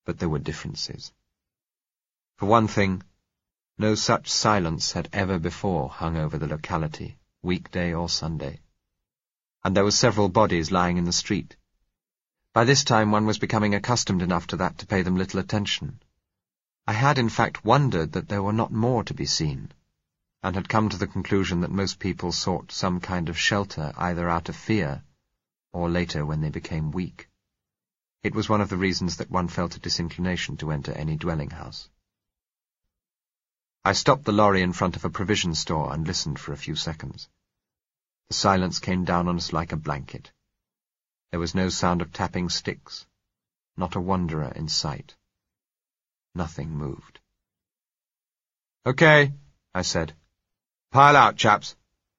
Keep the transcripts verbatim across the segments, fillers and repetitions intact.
but there were differences. For one thing, no such silence had ever before hung over the locality, weekday or Sunday. And there were several bodies lying in the street. By this time one was becoming accustomed enough to that to pay them little attention. I had in fact wondered that there were not more to be seen, and had come to the conclusion that most people sought some kind of shelter either out of fear or later when they became weak. It was one of the reasons that one felt a disinclination to enter any dwelling house. I stopped the lorry in front of a provision store and listened for a few seconds. The silence came down on us like a blanket. There was no sound of tapping sticks, not a wanderer in sight. Nothing moved. "Okay," I said. "Pile out, chaps."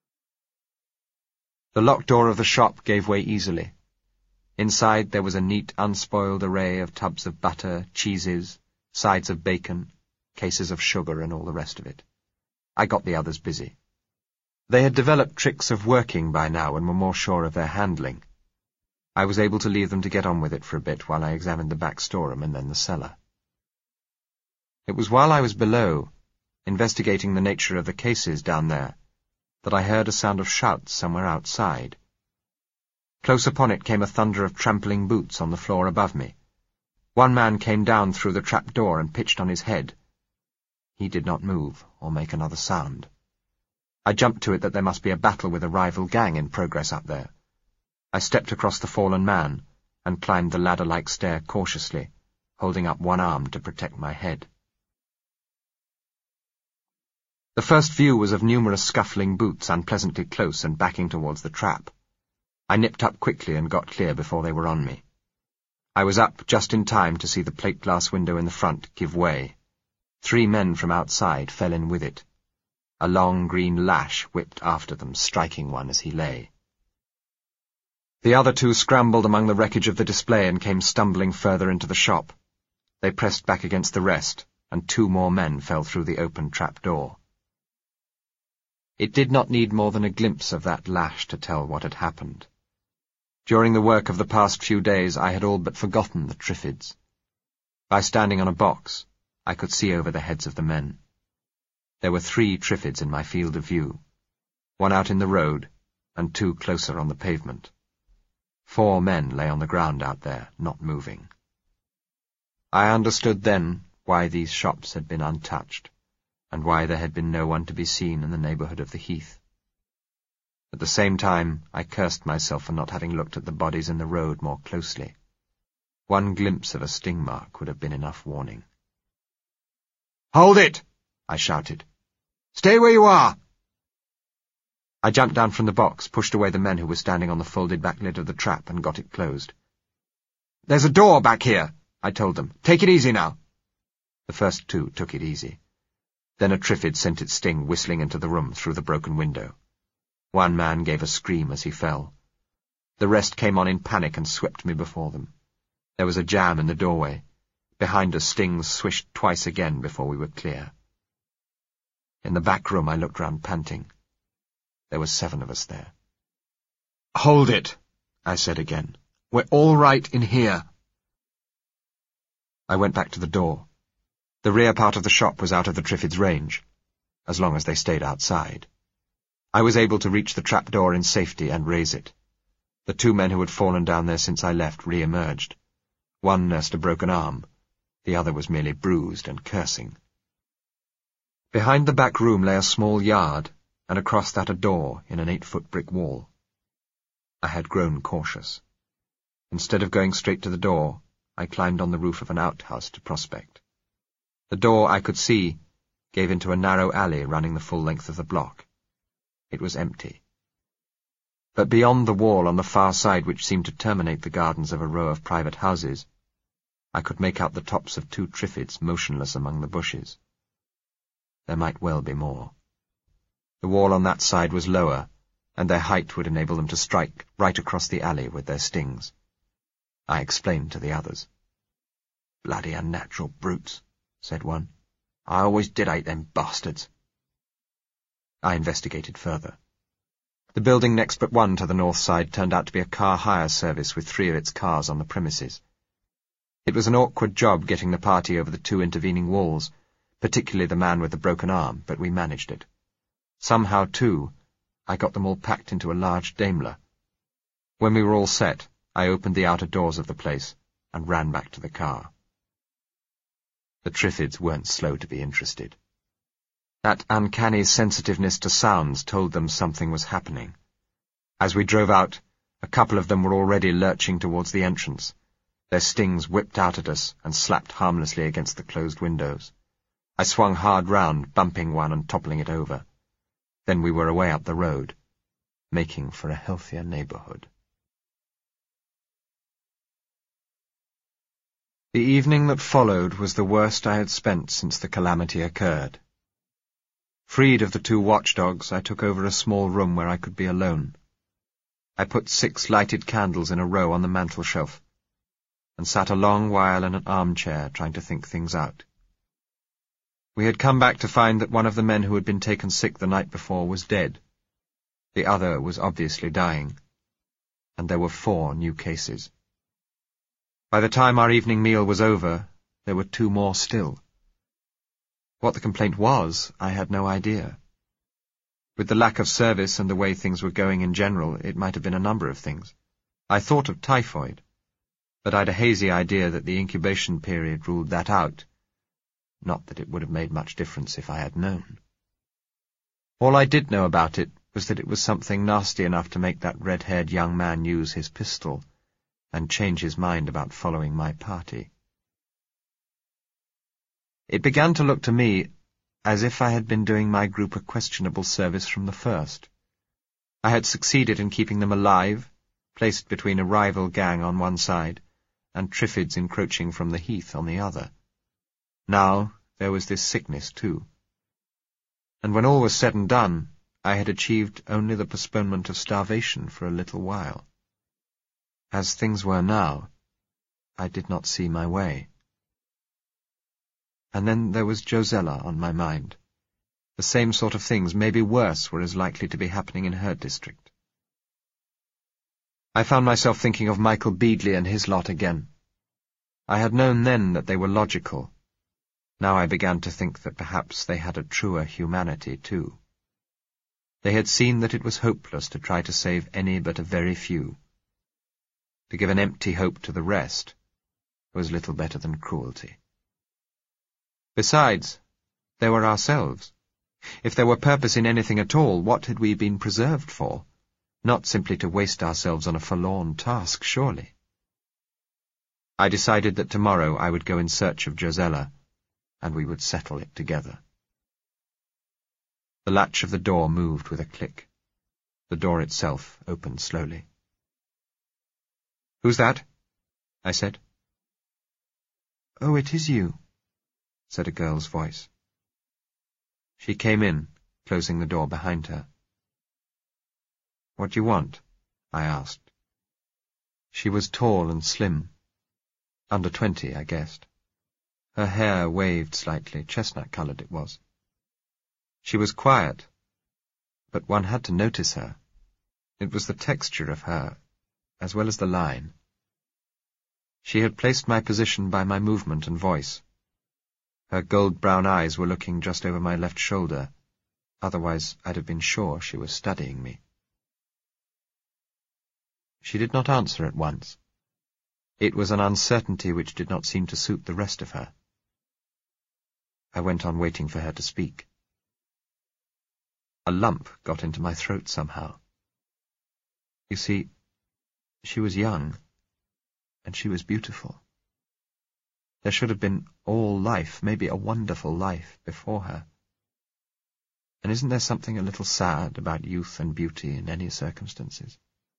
The locked door of the shop gave way easily. Inside there was a neat, unspoiled array of tubs of butter, cheeses, sides of bacon, cases of sugar, and all the rest of it. I got the others busy. They had developed tricks of working by now and were more sure of their handling. I was able to leave them to get on with it for a bit while I examined the back storeroom and then the cellar. It was while I was below, investigating the nature of the cases down there, that I heard a sound of shouts somewhere outside. Close upon it came a thunder of trampling boots on the floor above me. One man came down through the trap door and pitched on his head. He did not move or make another sound. I jumped to it that there must be a battle with a rival gang in progress up there. I stepped across the fallen man and climbed the ladder-like stair cautiously, holding up one arm to protect my head. The first view was of numerous scuffling boots unpleasantly close and backing towards the trap. I nipped up quickly and got clear before they were on me. I was up just in time to see the plate-glass window in the front give way. Three men from outside fell in with it. A long green lash whipped after them, striking one as he lay. The other two scrambled among the wreckage of the display and came stumbling further into the shop. They pressed back against the rest, and two more men fell through the open trap-door. It did not need more than a glimpse of that lash to tell what had happened. During the work of the past few days I had all but forgotten the Triffids. By standing on a box, I could see over the heads of the men. There were three Triffids in my field of view, one out in the road, and two closer on the pavement. Four men lay on the ground out there, not moving. I understood then why these shops had been untouched, and why there had been no one to be seen in the neighbourhood of the heath. At the same time, I cursed myself for not having looked at the bodies in the road more closely. One glimpse of a sting mark would have been enough warning. "Hold it!" I shouted. "Stay where you are!" I jumped down from the box, pushed away the men who were standing on the folded-back lid of the trap, and got it closed. "There's a door back here," I told them. "Take it easy now." The first two took it easy. Then a Triffid sent its sting whistling into the room through the broken window. One man gave a scream as he fell. The rest came on in panic and swept me before them. There was a jam in the doorway. Behind us, stings swished twice again before we were clear. In the back room I looked round panting. There were seven of us there. "Hold it," I said again. "We're all right in here." I went back to the door. The rear part of the shop was out of the Triffids' range, as long as they stayed outside. I was able to reach the trapdoor in safety and raise it. The two men who had fallen down there since I left re-emerged. One nursed a broken arm. The other was merely bruised and cursing. Behind the back room lay a small yard, and across that a door in an eight-foot brick wall. I had grown cautious. Instead of going straight to the door, I climbed on the roof of an outhouse to prospect. The door, I could see, gave into a narrow alley running the full length of the block. It was empty. But beyond the wall on the far side, which seemed to terminate the gardens of a row of private houses, I could make out the tops of two Triffids motionless among the bushes. There might well be more. The wall on that side was lower, and their height would enable them to strike right across the alley with their stings. I explained to the others. "Bloody unnatural brutes," said one. "I always did hate them bastards." I investigated further. The building next but one to the north side turned out to be a car hire service with three of its cars on the premises. It was an awkward job getting the party over the two intervening walls, particularly the man with the broken arm, but we managed it. Somehow, too, I got them all packed into a large Daimler. When we were all set, I opened the outer doors of the place and ran back to the car. The Triffids weren't slow to be interested. That uncanny sensitiveness to sounds told them something was happening. As we drove out, a couple of them were already lurching towards the entrance. Their stings whipped out at us and slapped harmlessly against the closed windows. I swung hard round, bumping one and toppling it over. Then we were away up the road, making for a healthier neighbourhood. The evening that followed was the worst I had spent since the calamity occurred. Freed of the two watchdogs, I took over a small room where I could be alone. I put six lighted candles in a row on the mantel-shelf, and sat a long while in an armchair trying to think things out. We had come back to find that one of the men who had been taken sick the night before was dead. The other was obviously dying, and there were four new cases. By the time our evening meal was over, there were two more still. What the complaint was, I had no idea. With the lack of service and the way things were going in general, it might have been a number of things. I thought of typhoid, but I'd a hazy idea that the incubation period ruled that out. Not that it would have made much difference if I had known. All I did know about it was that it was something nasty enough to make that red-haired young man use his pistol and change his mind about following my party. It began to look to me as if I had been doing my group a questionable service from the first. I had succeeded in keeping them alive, placed between a rival gang on one side, and Triffids encroaching from the heath on the other. Now there was this sickness too. And when all was said and done, I had achieved only the postponement of starvation for a little while. As things were now, I did not see my way. And then there was Josella on my mind. The same sort of things, maybe worse, were as likely to be happening in her district. I found myself thinking of Michael Beadley and his lot again. I had known then that they were logical. Now I began to think that perhaps they had a truer humanity too. They had seen that it was hopeless to try to save any but a very few. To give an empty hope to the rest was little better than cruelty. Besides, there were ourselves. If there were purpose in anything at all, what had we been preserved for? Not simply to waste ourselves on a forlorn task, surely. I decided that tomorrow I would go in search of Josella, and we would settle it together. The latch of the door moved with a click. The door itself opened slowly. "Who's that?" I said. "Oh, it is you," said a girl's voice. She came in, closing the door behind her. "What do you want?" I asked. She was tall and slim. Under twenty, I guessed. Her hair waved slightly, chestnut-coloured it was. She was quiet, but one had to notice her. It was the texture of her, as well as the line. She had placed my position by my movement and voice. Her gold-brown eyes were looking just over my left shoulder, otherwise I'd have been sure she was studying me. She did not answer at once. It was an uncertainty which did not seem to suit the rest of her. I went on waiting for her to speak. A lump got into my throat somehow. You see, she was young, and she was beautiful. There should have been all life, maybe a wonderful life, before her. And isn't there something a little sad about youth and beauty in any circumstances?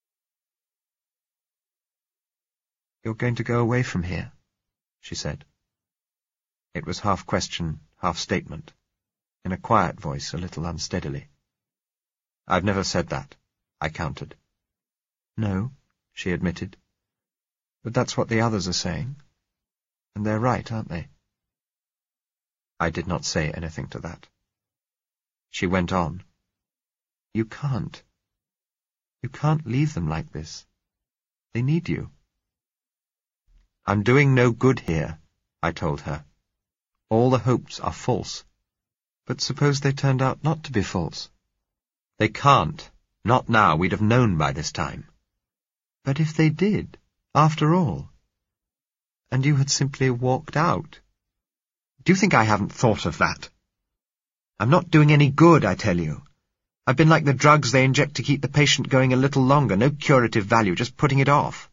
"You're going to go away from here?" she said. It was half question, half statement, in a quiet voice, a little unsteadily. "I've never said that," I countered. "No," she admitted. "But that's what the others are saying. And they're right, aren't they?" I did not say anything to that. She went on. "You can't. You can't leave them like this. They need you." I'm doing no good here, I told her. All the hopes are false. But suppose they turned out not to be false? They can't. Not now. We'd have known by this time. But if they did, after all, and you had simply walked out? Do you think I haven't thought of that? I'm not doing any good, I tell you. I've been like the drugs they inject to keep the patient going a little longer. No curative value, just putting it off.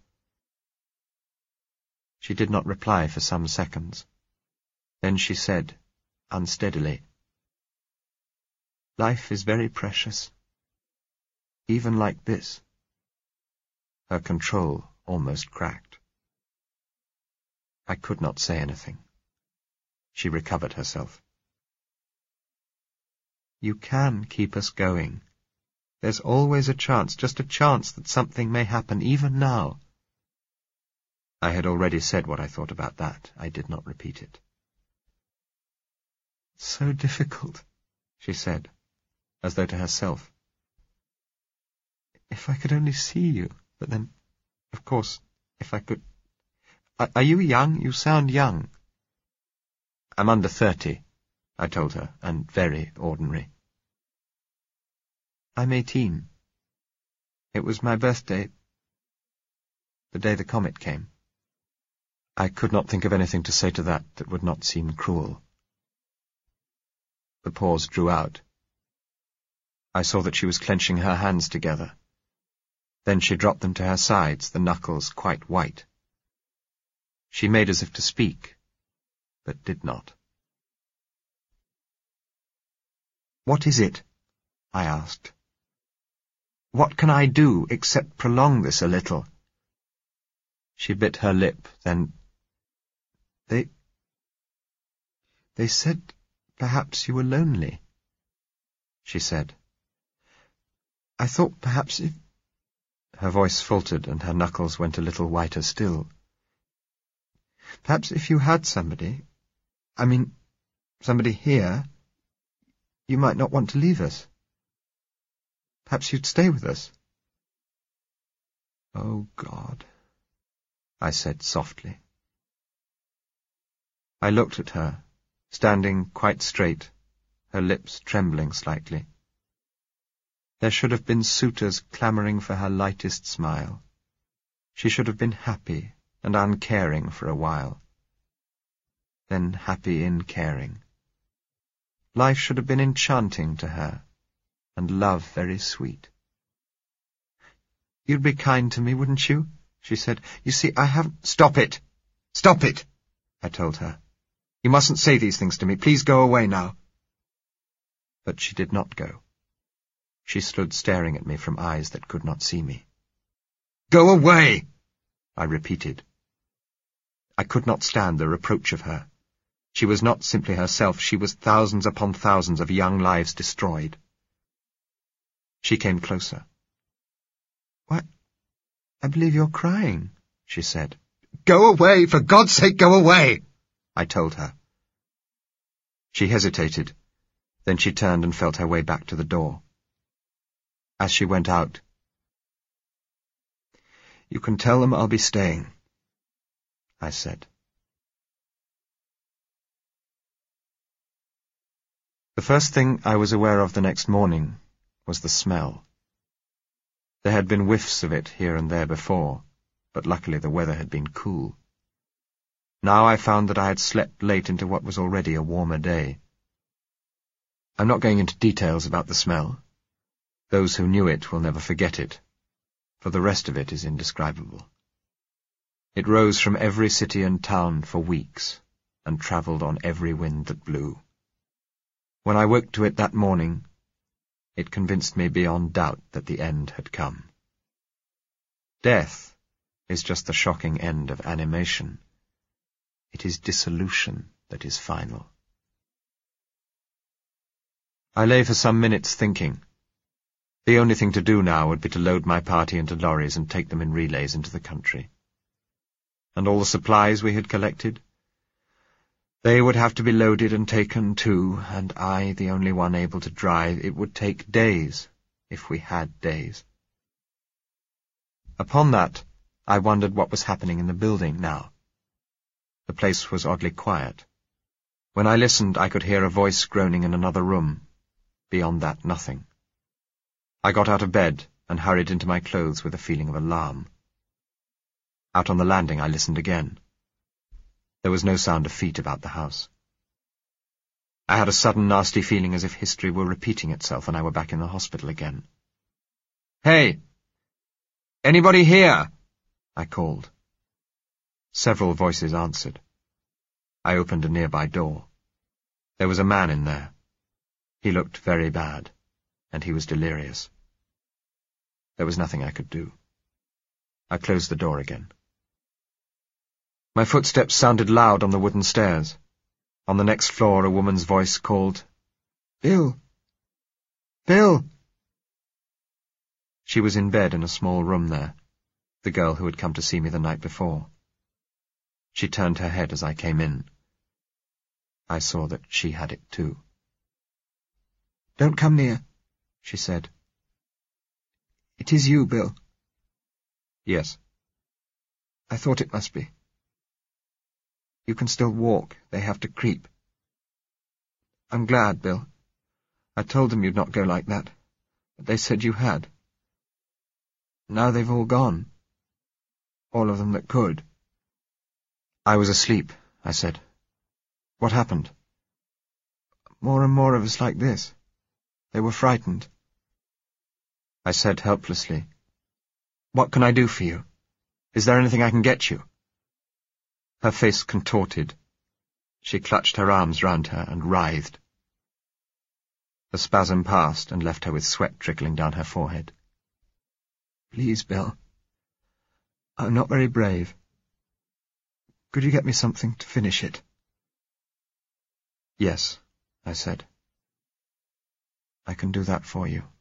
She did not reply for some seconds. Then she said, unsteadily, "Life is very precious. Even like this." Her control almost cracked. I could not say anything. She recovered herself. "You can keep us going. There's always a chance, just a chance that something may happen, even now." I had already said what I thought about that. I did not repeat it. "So difficult," she said, as though to herself. "If I could only see you, but then, of course, if I could... Are, are you young? You sound young." "I'm under thirty," I told her, "and very ordinary." "I'm eighteen. It was my birthday, the day the comet came." I could not think of anything to say to that that would not seem cruel. The pause drew out. I saw that she was clenching her hands together. Then she dropped them to her sides, the knuckles quite white. She made as if to speak, but did not. "What is it?" I asked. "What can I do except prolong this a little?" She bit her lip, then... They... They said perhaps you were lonely," she said. "I thought perhaps if..." Her voice faltered and her knuckles went a little whiter still. "Perhaps if you had somebody, I mean, somebody here, you might not want to leave us. Perhaps you'd stay with us." "Oh, God," I said softly. I looked at her, standing quite straight, her lips trembling slightly. There should have been suitors clamouring for her lightest smile. She should have been happy and uncaring for a while. Then happy in caring. Life should have been enchanting to her, and love very sweet. "You'd be kind to me, wouldn't you?" she said. "You see, I haven't—" "Stop it! Stop it!" I told her. "You mustn't say these things to me. Please go away now." But she did not go. She stood staring at me from eyes that could not see me. "Go away!" I repeated. I could not stand the reproach of her. She was not simply herself, she was thousands upon thousands of young lives destroyed. She came closer. "Why, I believe you're crying," she said. "Go away! For God's sake, go away!" I told her. She hesitated. Then she turned and felt her way back to the door. As she went out, "You can tell them I'll be staying," I said. The first thing I was aware of the next morning was the smell. There had been whiffs of it here and there before, but luckily the weather had been cool. Now I found that I had slept late into what was already a warmer day. I'm not going into details about the smell. Those who knew it will never forget it, for the rest of it is indescribable. It rose from every city and town for weeks, and travelled on every wind that blew. When I woke to it that morning, it convinced me beyond doubt that the end had come. Death is just the shocking end of animation. It is dissolution that is final. I lay for some minutes thinking. The only thing to do now would be to load my party into lorries and take them in relays into the country. And all the supplies we had collected? They would have to be loaded and taken too, and I, the only one able to drive, it would take days, if we had days. Upon that, I wondered what was happening in the building now. The place was oddly quiet. When I listened, I could hear a voice groaning in another room. Beyond that, nothing. I got out of bed and hurried into my clothes with a feeling of alarm. Out on the landing, I listened again. There was no sound of feet about the house. I had a sudden nasty feeling as if history were repeating itself and I were back in the hospital again. "Hey! Anybody here?" I called. Several voices answered. I opened a nearby door. There was a man in there. He looked very bad, and he was delirious. There was nothing I could do. I closed the door again. My footsteps sounded loud on the wooden stairs. On the next floor, a woman's voice called, "Bill! Bill!" She was in bed in a small room there, the girl who had come to see me the night before. She turned her head as I came in. I saw that she had it too. "Don't come near," she said. "It is you, Bill." "Yes." "I thought it must be. You can still walk. They have to creep." "I'm glad, Bill. I told them you'd not go like that, but they said you had. Now they've all gone. All of them that could." "I was asleep," I said. "What happened?" "More and more of us like this. They were frightened." I said helplessly, "What can I do for you? Is there anything I can get you?" Her face contorted. She clutched her arms round her and writhed. The spasm passed and left her with sweat trickling down her forehead. "Please, Bill. I'm not very brave. Could you get me something to finish it?" "Yes," I said. "I can do that for you."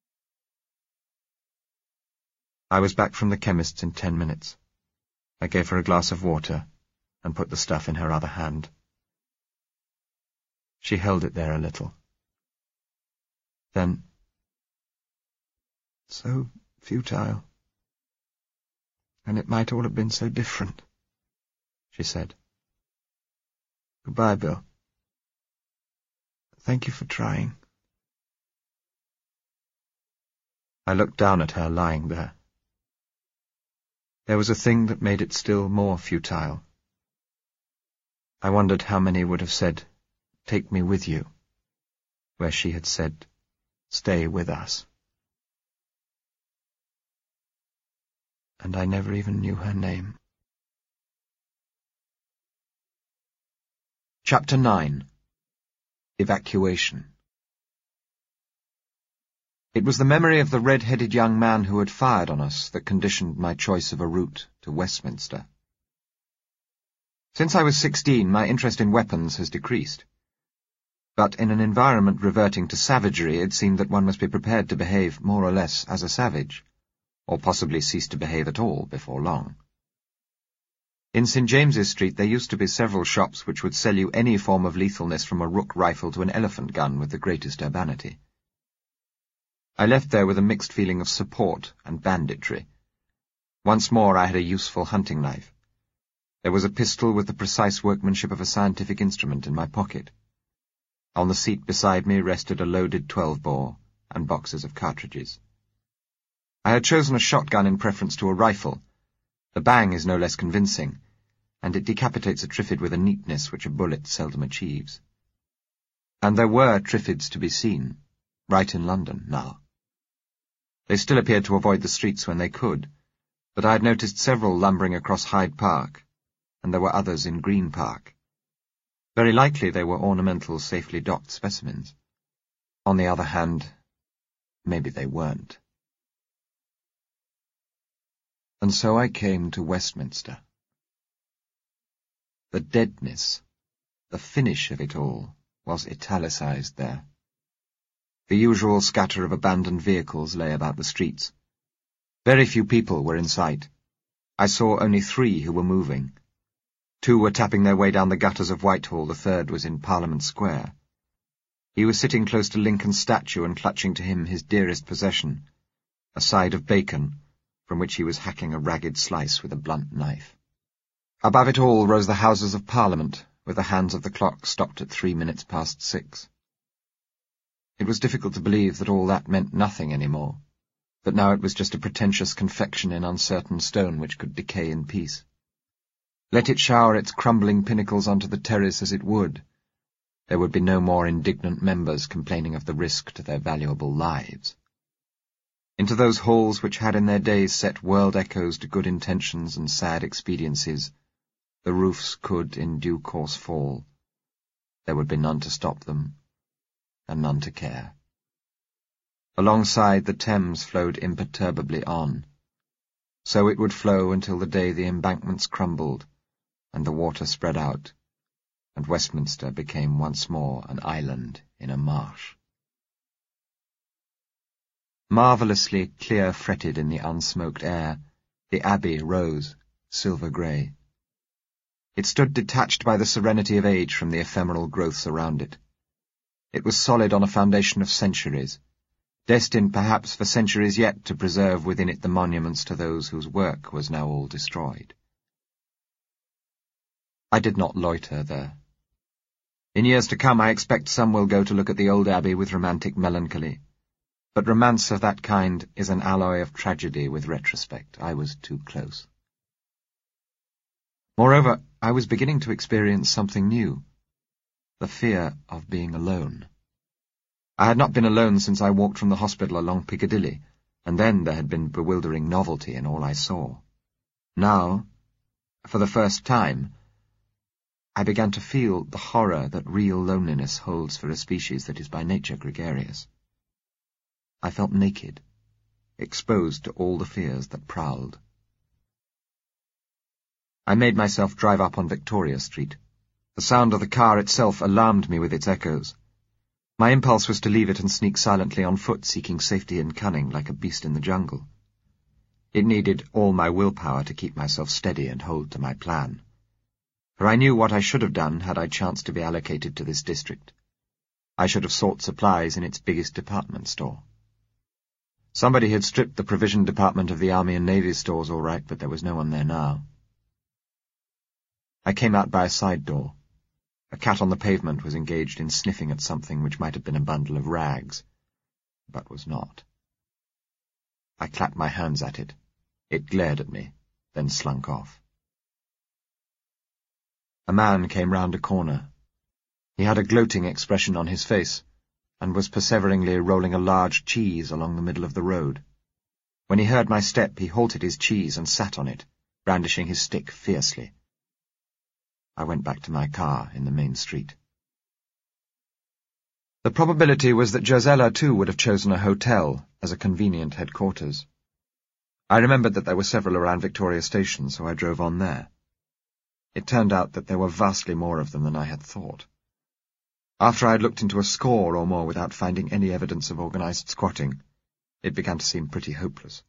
I was back from the chemist's in ten minutes. I gave her a glass of water and put the stuff in her other hand. She held it there a little. Then, "So futile. And it might all have been so different," she said. "Goodbye, Bill. Thank you for trying." I looked down at her lying there. There was a thing that made it still more futile. I wondered how many would have said, "Take me with you," where she had said, "Stay with us." And I never even knew her name. Chapter nine. Evacuation. It was the memory of the red-headed young man who had fired on us that conditioned my choice of a route to Westminster. Since I was sixteen, my interest in weapons has decreased. But in an environment reverting to savagery, it seemed that one must be prepared to behave more or less as a savage, or possibly cease to behave at all before long. In Saint James's Street there used to be several shops which would sell you any form of lethalness from a rook rifle to an elephant gun with the greatest urbanity. I left there with a mixed feeling of support and banditry. Once more I had a useful hunting knife. There was a pistol with the precise workmanship of a scientific instrument in my pocket. On the seat beside me rested a loaded twelve-bore and boxes of cartridges. I had chosen a shotgun in preference to a rifle. The bang is no less convincing, and it decapitates a Triffid with a neatness which a bullet seldom achieves. And there were Triffids to be seen, right in London now. They still appeared to avoid the streets when they could, but I had noticed several lumbering across Hyde Park, and there were others in Green Park. Very likely they were ornamental, safely docked specimens. On the other hand, maybe they weren't. And so I came to Westminster. The deadness, the finish of it all, was italicized there. The usual scatter of abandoned vehicles lay about the streets. Very few people were in sight. I saw only three who were moving. Two were tapping their way down the gutters of Whitehall, the third was in Parliament Square. He was sitting close to Lincoln's statue and clutching to him his dearest possession, a side of bacon, from which he was hacking a ragged slice with a blunt knife. Above it all rose the Houses of Parliament, with the hands of the clock stopped at three minutes past six. It was difficult to believe that all that meant nothing any more, that now it was just a pretentious confection in uncertain stone which could decay in peace. Let it shower its crumbling pinnacles onto the terrace as it would, there would be no more indignant members complaining of the risk to their valuable lives. Into those halls which had in their days set world echoes to good intentions and sad expediencies, the roofs could in due course fall. There would be none to stop them, and none to care. Alongside the Thames flowed imperturbably on. So it would flow until the day the embankments crumbled, and the water spread out, and Westminster became once more an island in a marsh. Marvellously clear-fretted in the unsmoked air, the Abbey rose, silver-grey. It stood detached by the serenity of age from the ephemeral growths around it. It was solid on a foundation of centuries, destined perhaps for centuries yet to preserve within it the monuments to those whose work was now all destroyed. I did not loiter there. In years to come I expect some will go to look at the old Abbey with romantic melancholy, but romance of that kind is an alloy of tragedy with retrospect. I was too close. Moreover, I was beginning to experience something new, the fear of being alone. I had not been alone since I walked from the hospital along Piccadilly, and then there had been bewildering novelty in all I saw. Now, for the first time, I began to feel the horror that real loneliness holds for a species that is by nature gregarious. I felt naked, exposed to all the fears that prowled. I made myself drive up on Victoria Street. The sound of the car itself alarmed me with its echoes. My impulse was to leave it and sneak silently on foot, seeking safety and cunning like a beast in the jungle. It needed all my willpower to keep myself steady and hold to my plan, for I knew what I should have done had I chanced to be allocated to this district. I should have sought supplies in its biggest department store. Somebody had stripped the provision department of the Army and Navy stores all right, but there was no one there now. I came out by a side door. A cat on the pavement was engaged in sniffing at something which might have been a bundle of rags, but was not. I clapped my hands at it. It glared at me, then slunk off. A man came round a corner. He had a gloating expression on his face, and was perseveringly rolling a large cheese along the middle of the road. When he heard my step, he halted his cheese and sat on it, brandishing his stick fiercely. I went back to my car in the main street. The probability was that Josella too would have chosen a hotel as a convenient headquarters. I remembered that there were several around Victoria Station, so I drove on there. It turned out that there were vastly more of them than I had thought. After I had looked into a score or more without finding any evidence of organized squatting, it began to seem pretty hopeless.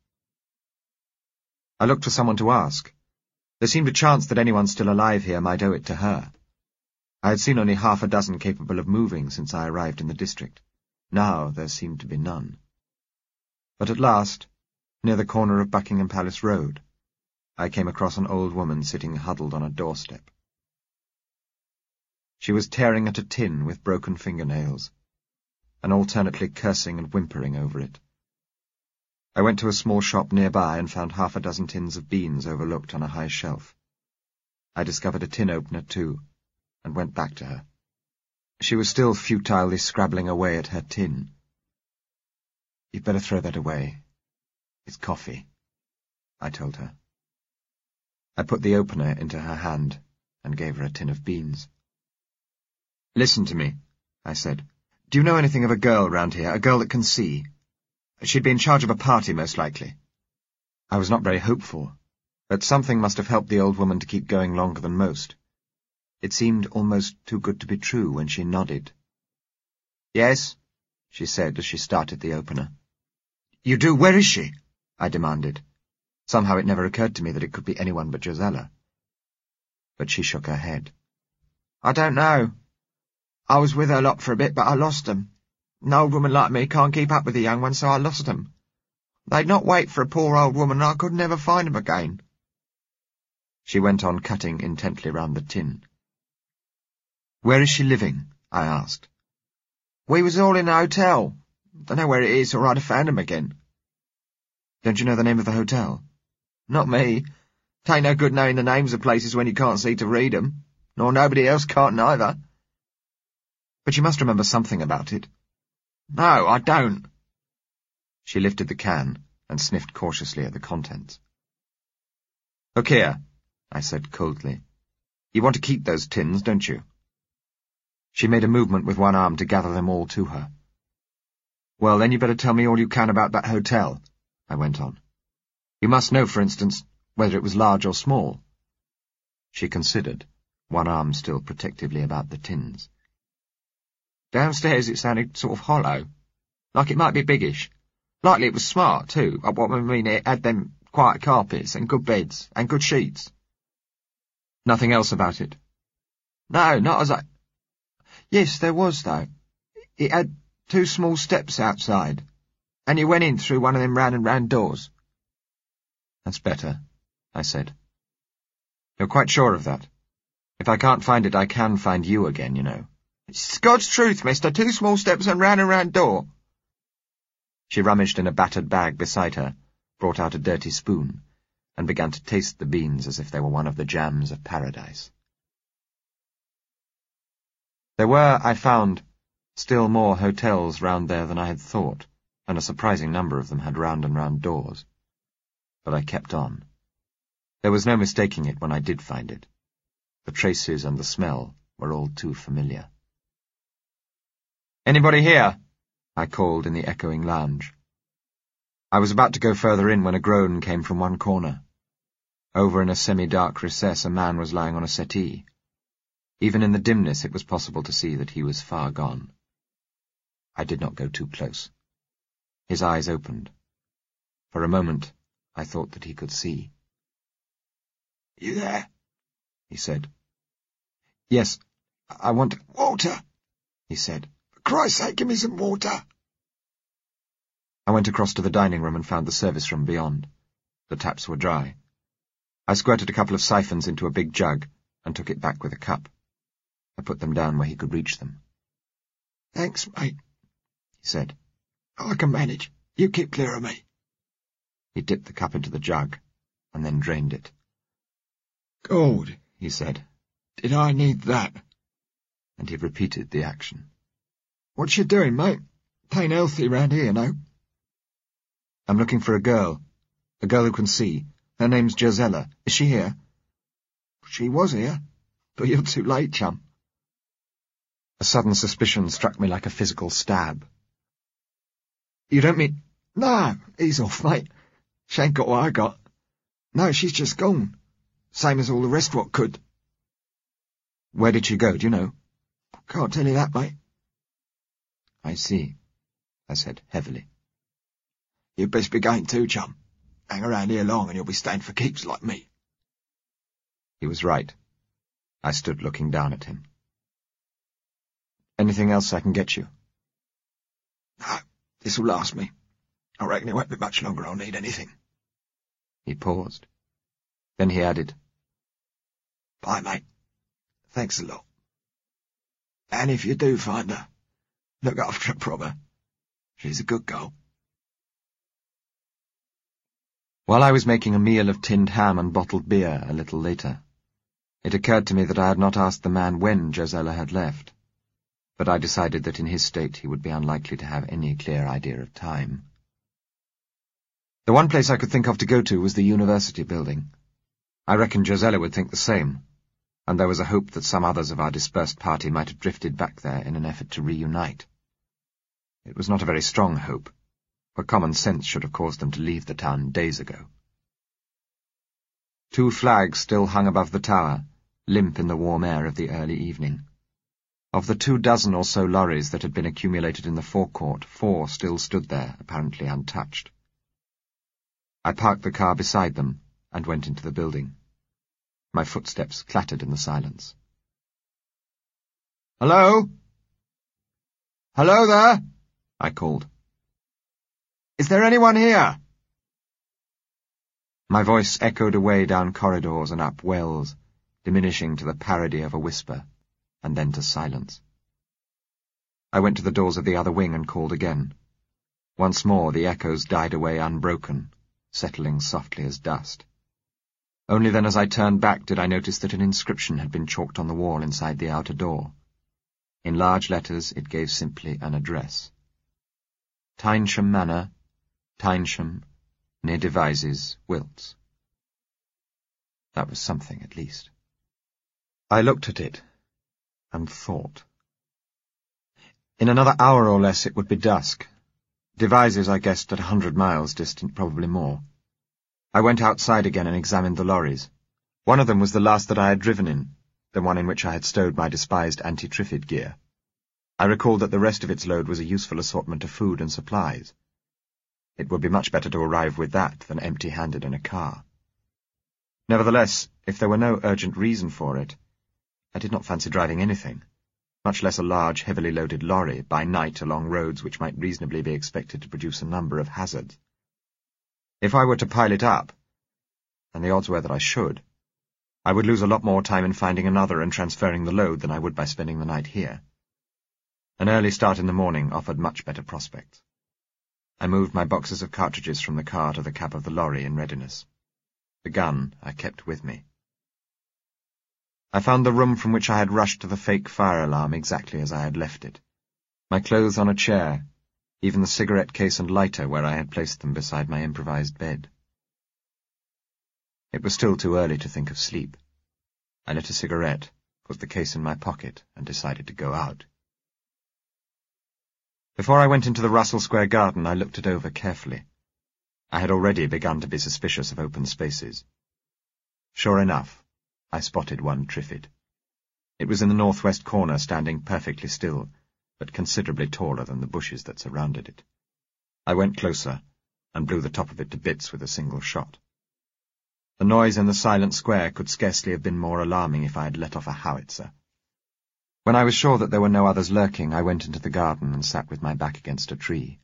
I looked for someone to ask. There seemed a chance that anyone still alive here might owe it to her. I had seen only half a dozen capable of moving since I arrived in the district. Now there seemed to be none. But at last, near the corner of Buckingham Palace Road, I came across an old woman sitting huddled on a doorstep. She was tearing at a tin with broken fingernails, and alternately cursing and whimpering over it. I went to a small shop nearby and found half a dozen tins of beans overlooked on a high shelf. I discovered a tin opener too, and went back to her. She was still futilely scrabbling away at her tin. "You'd better throw that away. It's coffee," I told her. I put the opener into her hand and gave her a tin of beans. "Listen to me," I said. "Do you know anything of a girl round here, a girl that can see? She'd be in charge of a party, most likely." I was not very hopeful, but something must have helped the old woman to keep going longer than most. It seemed almost too good to be true when she nodded. "Yes," she said as she started the opener. "You do? Where is she?" I demanded. Somehow it never occurred to me that it could be anyone but Josella. But she shook her head. "I don't know. I was with her lot for a bit, but I lost them. An old woman like me can't keep up with the young ones, so I lost them. They'd not wait for a poor old woman, and I could never find them again." She went on cutting intently round the tin. "Where is she living?" I asked. "We was all in a hotel. Don't know where it is, or I'd have found 'em again." "Don't you know the name of the hotel?" "Not me. T'ain't no good knowing the names of places when you can't see to read 'em, nor nobody else can't neither." "But you must remember something about it." "No, I don't." She lifted the can and sniffed cautiously at the contents. "Look here," I said coldly. "You want to keep those tins, don't you?" She made a movement with one arm to gather them all to her. "Well, then you better tell me all you can about that hotel," I went on. "You must know, for instance, whether it was large or small." She considered, one arm still protectively about the tins. "Downstairs it sounded sort of hollow, like it might be biggish. Likely it was smart, too. What I mean, it had them quiet carpets and good beds and good sheets." "Nothing else about it?" "No, not as I... Yes, there was, though. It had two small steps outside, and you went in through one of them round and round doors." "That's better," I said. "You're quite sure of that? If I can't find it, I can find you again, you know." "It's God's truth, mister. Two small steps and round and round door." She rummaged in a battered bag beside her, brought out a dirty spoon, and began to taste the beans as if they were one of the jams of paradise. There were, I found, still more hotels round there than I had thought, and a surprising number of them had round and round doors. But I kept on. There was no mistaking it when I did find it. The traces and the smell were all too familiar. "Anybody here?" I called in the echoing lounge. I was about to go further in when a groan came from one corner. Over in a semi-dark recess a man was lying on a settee. Even in the dimness it was possible to see that he was far gone. I did not go too close. His eyes opened. For a moment I thought that he could see. "You there?" he said. "Yes, I want... Water," he said. "For Christ's sake, give me some water." I went across to the dining room and found the service room beyond. The taps were dry. I squirted a couple of siphons into a big jug and took it back with a cup. I put them down where he could reach them. "Thanks, mate," he said. "I can manage. You keep clear of me." He dipped the cup into the jug and then drained it. "God," he said, "did I need that?" And he repeated the action. "What you doing, mate? T'ain't healthy round here, no?" "I'm looking for a girl. A girl who can see. Her name's Josella. Is she here?" "She was here, but you're too late, chum." A sudden suspicion struck me like a physical stab. "You don't mean—" "No, ease off, mate. She ain't got what I got. No, she's just gone. Same as all the rest what could." "Where did she go, do you know?" "Can't tell you that, mate." "I see," I said heavily. "You'd best be going too, chum. Hang around here long and you'll be staying for keeps like me." He was right. I stood looking down at him. "Anything else I can get you?" "No, this'll last me. I reckon it won't be much longer I'll need anything." He paused. Then he added, "Bye, mate. Thanks a lot. And if you do find her, look after her proper. She's a good girl." While I was making a meal of tinned ham and bottled beer a little later, it occurred to me that I had not asked the man when Josella had left, but I decided that in his state he would be unlikely to have any clear idea of time. The one place I could think of to go to was the university building. I reckoned Josella would think the same, and there was a hope that some others of our dispersed party might have drifted back there in an effort to reunite. It was not a very strong hope, but common sense should have caused them to leave the town days ago. Two flags still hung above the tower, limp in the warm air of the early evening. Of the two dozen or so lorries that had been accumulated in the forecourt, four still stood there, apparently untouched. I parked the car beside them and went into the building. My footsteps clattered in the silence. "Hello? Hello there?" I called. "Is there anyone here?" My voice echoed away down corridors and up wells, diminishing to the parody of a whisper, and then to silence. I went to the doors of the other wing and called again. Once more the echoes died away unbroken, settling softly as dust. Only then as I turned back did I notice that an inscription had been chalked on the wall inside the outer door. In large letters it gave simply an address. Tynesham Manor, Tynesham, near Devizes, Wilts. That was something, at least. I looked at it, and thought. In another hour or less it would be dusk. Devizes, I guessed, at a hundred miles distant, probably more. I went outside again and examined the lorries. One of them was the last that I had driven in, the one in which I had stowed my despised anti-Triffid gear. I recalled that the rest of its load was a useful assortment of food and supplies. It would be much better to arrive with that than empty-handed in a car. Nevertheless, if there were no urgent reason for it, I did not fancy driving anything, much less a large, heavily loaded lorry, by night along roads which might reasonably be expected to produce a number of hazards. If I were to pile it up, and the odds were that I should, I would lose a lot more time in finding another and transferring the load than I would by spending the night here. An early start in the morning offered much better prospects. I moved my boxes of cartridges from the car to the cab of the lorry in readiness. The gun I kept with me. I found the room from which I had rushed to the fake fire alarm exactly as I had left it. My clothes on a chair, even the cigarette case and lighter where I had placed them beside my improvised bed. It was still too early to think of sleep. I lit a cigarette, put the case in my pocket, and decided to go out. Before I went into the Russell Square garden, I looked it over carefully. I had already begun to be suspicious of open spaces. Sure enough, I spotted one Triffid. It was in the northwest corner, standing perfectly still, but considerably taller than the bushes that surrounded it. I went closer, and blew the top of it to bits with a single shot. The noise in the silent square could scarcely have been more alarming if I had let off a howitzer. When I was sure that there were no others lurking, I went into the garden and sat with my back against a tree.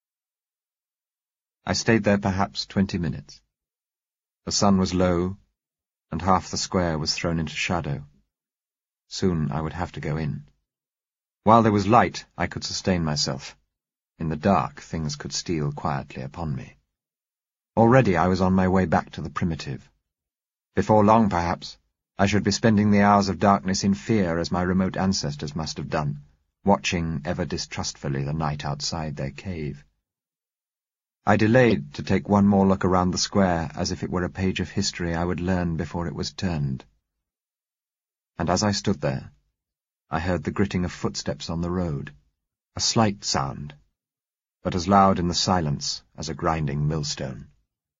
I stayed there perhaps twenty minutes. The sun was low, and half the square was thrown into shadow. Soon I would have to go in. While there was light, I could sustain myself. In the dark, things could steal quietly upon me. Already I was on my way back to the primitive. Before long, perhaps, I should be spending the hours of darkness in fear as my remote ancestors must have done, watching ever distrustfully the night outside their cave. I delayed to take one more look around the square as if it were a page of history I would learn before it was turned. And as I stood there, I heard the gritting of footsteps on the road, a slight sound, but as loud in the silence as a grinding millstone.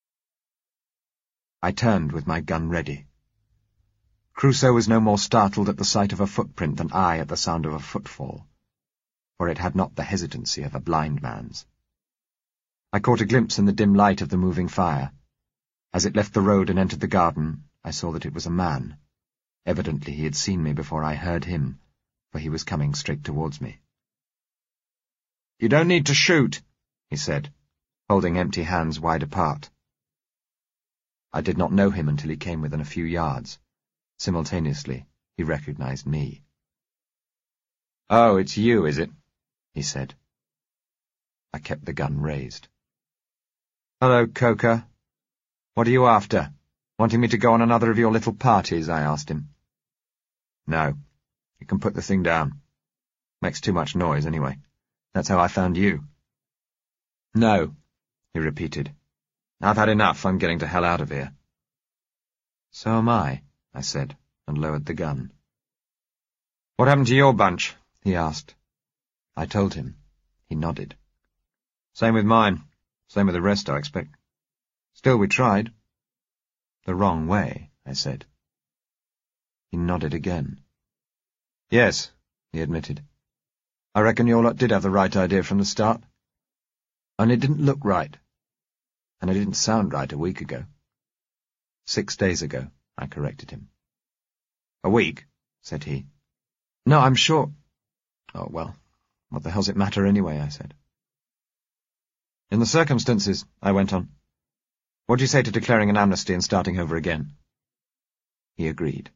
I turned with my gun ready. Crusoe was no more startled at the sight of a footprint than I at the sound of a footfall, for it had not the hesitancy of a blind man's. I caught a glimpse in the dim light of the moving fire. As it left the road and entered the garden, I saw that it was a man. Evidently he had seen me before I heard him, for he was coming straight towards me. "You don't need to shoot," he said, holding empty hands wide apart. I did not know him until he came within a few yards. Simultaneously, he recognized me. "Oh, it's you, is it?" he said. I kept the gun raised. "Hello, Coker. What are you after? Wanting me to go on another of your little parties?" I asked him. "No. You can put the thing down. Makes too much noise, anyway. That's how I found you." "No," he repeated. "I've had enough. I'm getting to hell out of here." "So am I," I said, and lowered the gun. "What happened to your bunch?" he asked. I told him. He nodded. "Same with mine. Same with the rest, I expect. Still, we tried." "The wrong way," I said. He nodded again. "Yes," he admitted. "I reckon your lot did have the right idea from the start. Only it didn't look right. And it didn't sound right a week ago." "Six days ago," I corrected him. "A week?" said he. "No, I'm sure—" "Oh, well, what the hell's it matter anyway?" I said. "In the circumstances," I went on, What do you say to declaring an amnesty and starting over again? He agreed.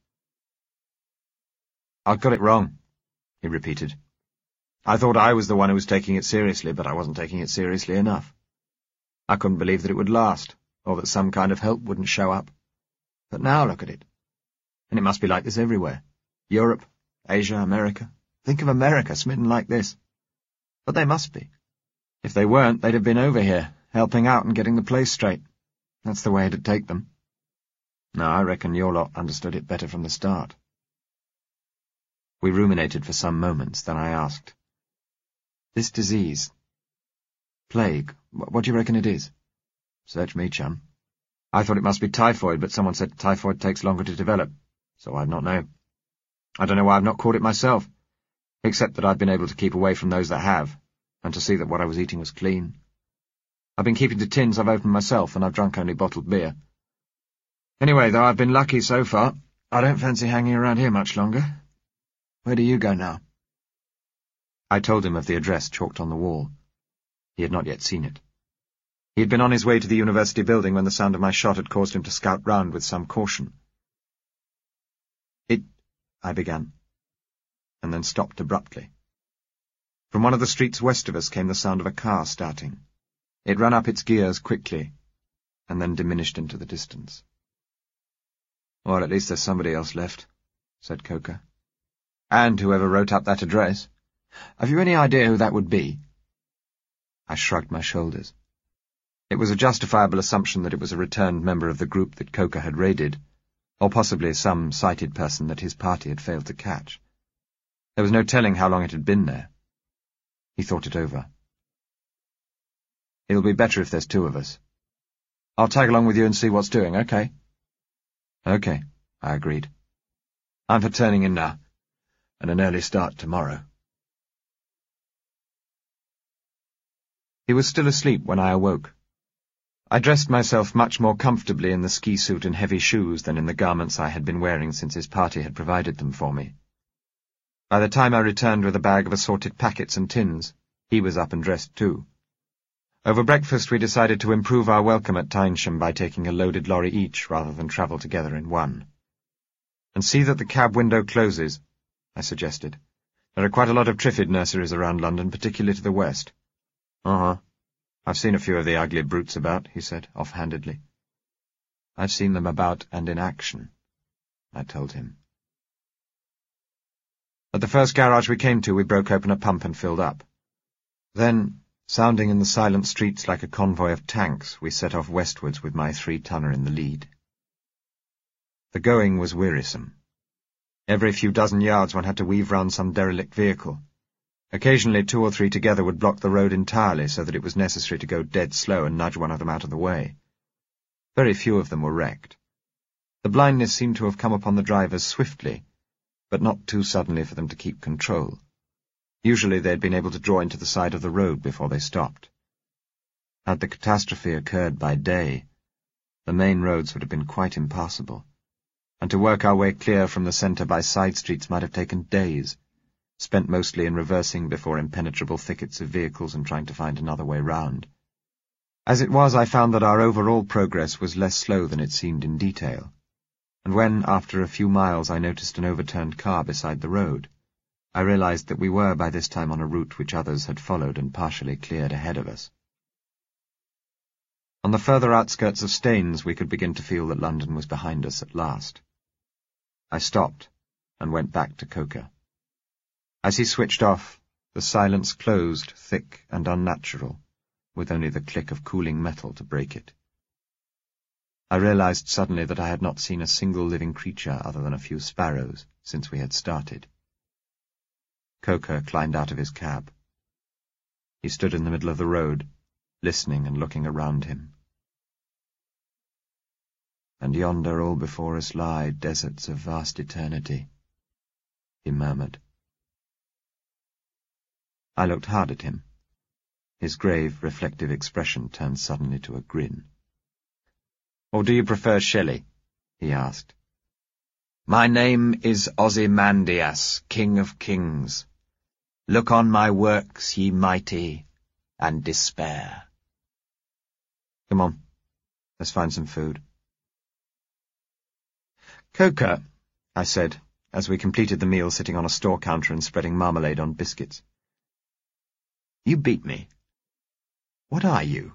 I got it wrong, he repeated. I thought I was the one who was taking it seriously, but I wasn't taking it seriously enough. I couldn't believe that it would last, or that some kind of help wouldn't show up. But now look at it. And it must be like this everywhere. Europe, Asia, America. Think of America smitten like this. But they must be. If they weren't, they'd have been over here, helping out and getting the place straight. That's the way it'd take them. No, I reckon your lot understood it better from the start. We ruminated for some moments, then I asked, This disease, plague, what do you reckon it is? Search me, chum. I thought it must be typhoid, but someone said typhoid takes longer to develop, so I'd not know. I don't know why I've not caught it myself, except that I've been able to keep away from those that have, and to see that what I was eating was clean. I've been keeping to tins I've opened myself, and I've drunk only bottled beer. Anyway, though I've been lucky so far, I don't fancy hanging around here much longer. Where do you go now? I told him of the address chalked on the wall. He had not yet seen it. He had been on his way to the university building when the sound of my shot had caused him to scout round with some caution. It... I began, and then stopped abruptly. From one of the streets west of us came the sound of a car starting. It ran up its gears quickly, and then diminished into the distance. Well, at least there's somebody else left, said Coker. And whoever wrote up that address. Have you any idea who that would be? I shrugged my shoulders. It was a justifiable assumption that it was a returned member of the group that Coker had raided, or possibly some sighted person that his party had failed to catch. There was no telling how long it had been there. He thought it over. It'll be better if there's two of us. I'll tag along with you and see what's doing, okay? Okay, I agreed. I'm for turning in now, and an early start tomorrow. He was still asleep when I awoke. I dressed myself much more comfortably in the ski suit and heavy shoes than in the garments I had been wearing since his party had provided them for me. By the time I returned with a bag of assorted packets and tins, he was up and dressed too. Over breakfast we decided to improve our welcome at Tynesham by taking a loaded lorry each rather than travel together in one. And see that the cab window closes, I suggested. There are quite a lot of Triffid nurseries around London, particularly to the west. Uh-huh. I've seen a few of the ugly brutes about, he said, off-handedly. I've seen them about and in action, I told him. At the first garage we came to, we broke open a pump and filled up. Then, sounding in the silent streets like a convoy of tanks, we set off westwards with my three-tonner in the lead. The going was wearisome. Every few dozen yards one had to weave round some derelict vehicle. Occasionally two or three together would block the road entirely so that it was necessary to go dead slow and nudge one of them out of the way. Very few of them were wrecked. The blindness seemed to have come upon the drivers swiftly, but not too suddenly for them to keep control. Usually they had been able to draw into the side of the road before they stopped. Had the catastrophe occurred by day, the main roads would have been quite impassable, and to work our way clear from the centre by side streets might have taken days, spent mostly in reversing before impenetrable thickets of vehicles and trying to find another way round. As it was, I found that our overall progress was less slow than it seemed in detail, and when, after a few miles, I noticed an overturned car beside the road, I realized that we were by this time on a route which others had followed and partially cleared ahead of us. On the further outskirts of Staines we could begin to feel that London was behind us at last. I stopped and went back to Coker. As he switched off, the silence closed, thick and unnatural, with only the click of cooling metal to break it. I realized suddenly that I had not seen a single living creature other than a few sparrows since we had started. Coker climbed out of his cab. He stood in the middle of the road, listening and looking around him. And yonder all before us lie deserts of vast eternity, he murmured. I looked hard at him. His grave, reflective expression turned suddenly to a grin. "Or do you prefer Shelley?" he asked. "My name is Ozymandias, King of Kings. Look on my works, ye mighty, and despair." Come on, Let's find some food. Coca, I said, as we completed the meal sitting on a store counter and spreading marmalade on biscuits. You beat me. What are you?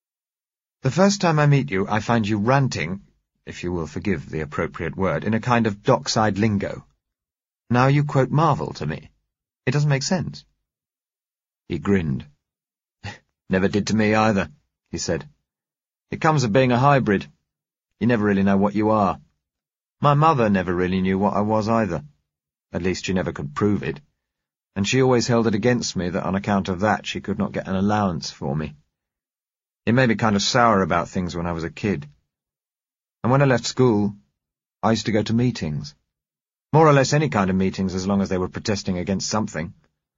The first time I meet you, I find you ranting, if you will forgive the appropriate word, in a kind of dockside lingo. Now you quote Marvel to me. It doesn't make sense. He grinned. Never did to me either, he said. It comes of being a hybrid. You never really know what you are. My mother never really knew what I was either. At least she never could prove it. And she always held it against me that on account of that she could not get an allowance for me. It made me kind of sour about things when I was a kid. And when I left school, I used to go to meetings. More or less any kind of meetings as long as they were protesting against something.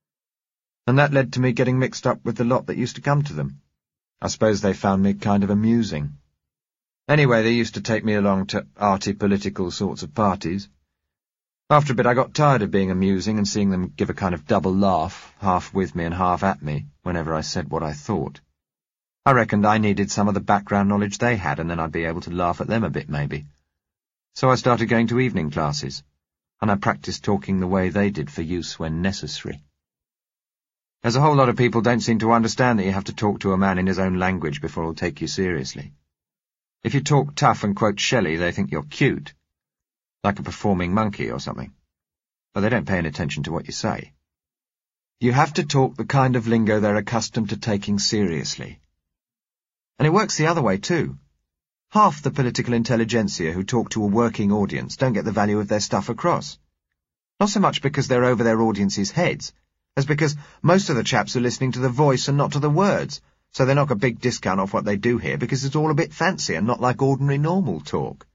And that led to me getting mixed up with the lot that used to come to them. I suppose they found me kind of amusing. Anyway, they used to take me along to arty political sorts of parties. After a bit I got tired of being amusing and seeing them give a kind of double laugh, half with me and half at me, whenever I said what I thought. I reckoned I needed some of the background knowledge they had, and then I'd be able to laugh at them a bit, maybe. So I started going to evening classes, and I practiced talking the way they did for use when necessary. There's a whole lot of people don't seem to understand that you have to talk to a man in his own language before he'll take you seriously. If you talk tough and quote Shelley, they think you're cute, like a performing monkey or something, but they don't pay any attention to what you say. You have to talk the kind of lingo they're accustomed to taking seriously. And it works the other way, too. Half the political intelligentsia who talk to a working audience don't get the value of their stuff across. Not so much because they're over their audience's heads, as because most of the chaps are listening to the voice and not to the words, so they knock a big discount off what they do here because it's all a bit fancy and not like ordinary normal talk.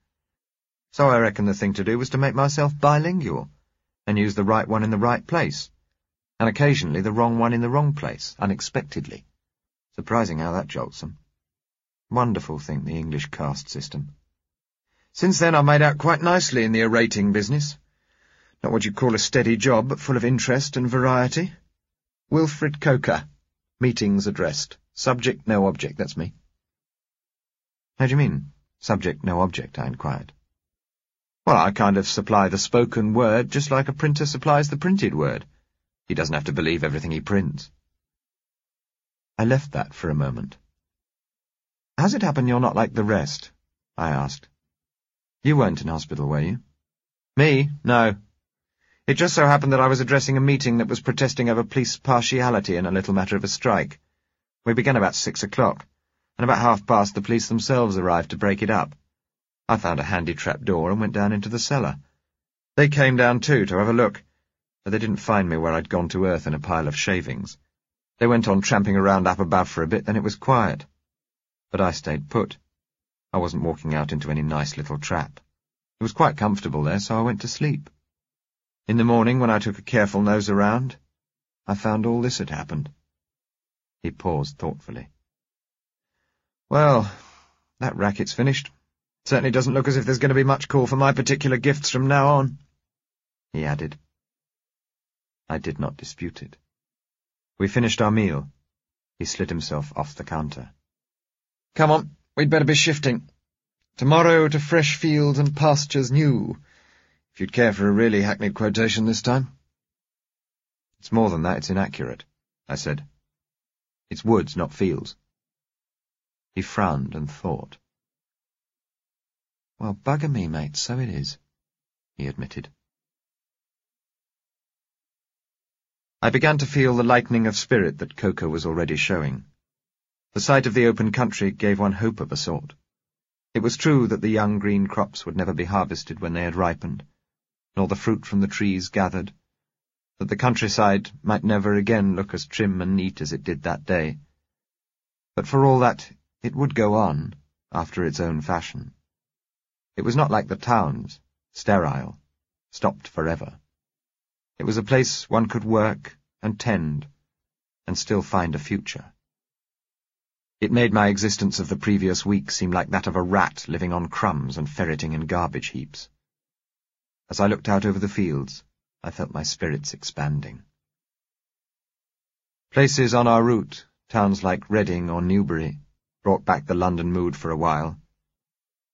So I reckon the thing to do was to make myself bilingual, and use the right one in the right place, and occasionally the wrong one in the wrong place, unexpectedly. Surprising how that jolts them. Wonderful thing, the English caste system. Since then I've made out quite nicely in the orating business. Not what you'd call a steady job, but full of interest and variety. Wilfred Coker. Meetings addressed. Subject, no object, that's me. How do you mean, subject, no object? I inquired. Well, I kind of supply the spoken word just like a printer supplies the printed word. He doesn't have to believe everything he prints. I left that for a moment. How's it happen you're not like the rest? I asked. You weren't in hospital, were you? Me? No. It just so happened that I was addressing a meeting that was protesting over police partiality in a little matter of a strike. We began about six o'clock, and about half past the police themselves arrived to break it up. I found a handy trap door and went down into the cellar. They came down too to have a look, but they didn't find me where I'd gone to earth in a pile of shavings. They went on tramping around up above for a bit, then it was quiet. But I stayed put. I wasn't walking out into any nice little trap. It was quite comfortable there, so I went to sleep. In the morning, when I took a careful nose around, I found all this had happened. He paused thoughtfully. Well, that racket's finished. Certainly doesn't look as if there's going to be much call for my particular gifts from now on, he added. I did not dispute it. We finished our meal. He slid himself off the counter. Come on, we'd better be shifting. Tomorrow to fresh fields and pastures new, if you'd care for a really hackneyed quotation this time. It's more than that, it's inaccurate, I said. It's woods, not fields. He frowned and thought. Well, bugger me, mate, so it is, he admitted. I began to feel the lightening of spirit that Coker was already showing. The sight of the open country gave one hope of a sort. It was true that the young green crops would never be harvested when they had ripened, nor the fruit from the trees gathered, that the countryside might never again look as trim and neat as it did that day. But for all that, it would go on, after its own fashion. It was not like the towns, sterile, stopped forever. It was a place one could work and tend, and still find a future. It made my existence of the previous week seem like that of a rat living on crumbs and ferreting in garbage heaps. As I looked out over the fields, I felt my spirits expanding. Places on our route, towns like Reading or Newbury, brought back the London mood for a while,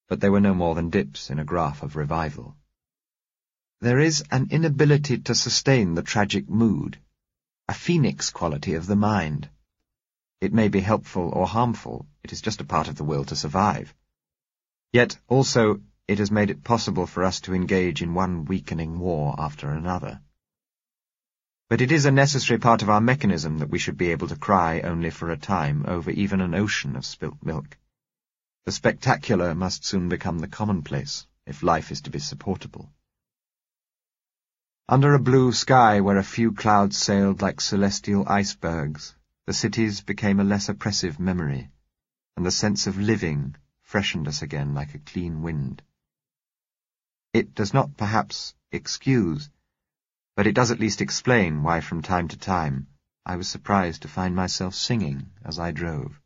but they were no more than dips in a graph of revival. There is an inability to sustain the tragic mood, a phoenix quality of the mind. It may be helpful or harmful, it is just a part of the will to survive. Yet, also, it has made it possible for us to engage in one weakening war after another. But it is a necessary part of our mechanism that we should be able to cry only for a time over even an ocean of spilt milk. The spectacular must soon become the commonplace, if life is to be supportable. Under a blue sky where a few clouds sailed like celestial icebergs, the cities became a less oppressive memory, and the sense of living freshened us again like a clean wind. It does not, perhaps, excuse, but it does at least explain why from time to time I was surprised to find myself singing as I drove.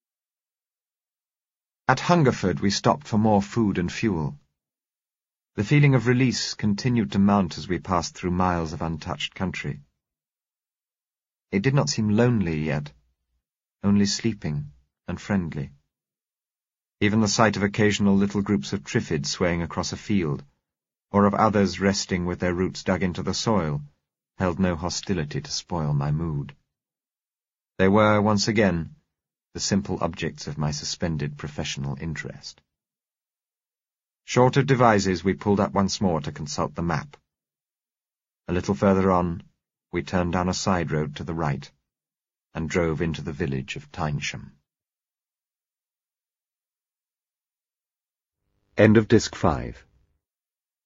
At Hungerford we stopped for more food and fuel. The feeling of release continued to mount as we passed through miles of untouched country. It did not seem lonely yet, only sleeping and friendly. Even the sight of occasional little groups of triffids swaying across a field, or of others resting with their roots dug into the soil, held no hostility to spoil my mood. They were, once again, the simple objects of my suspended professional interest. Short of devices, we pulled up once more to consult the map. A little further on, we turned down a side road to the right, and drove into the village of Tynesham. End of Disc five.